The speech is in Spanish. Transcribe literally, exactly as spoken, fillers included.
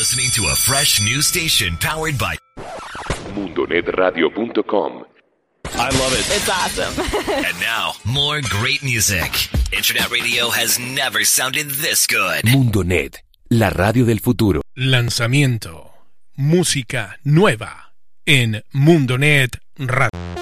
listening to a fresh new station powered by mundo net radio punto com. I love it. It's awesome. And now, more great music. Internet radio has never sounded this good. MundoNet, la radio del futuro. Lanzamiento. Música nueva en MundoNet Radio.